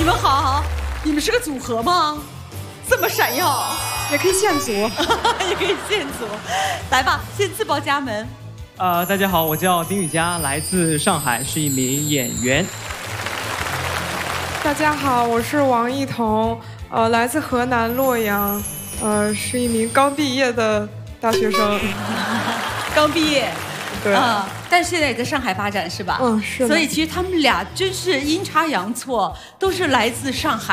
你们好，你们是个组合吗？这么闪耀， 也可以现组， 也可以现组。来吧，先自报家门。 大家好，我叫丁宇佳，来自上海，是一名演员。 大家好，我是王艺彤，来自河南洛阳，是一名刚毕业的大学生。 刚毕业， 对但是现在也在上海发展是吧？ 是的。 所以其实他们俩真是阴差阳错，都是来自上海。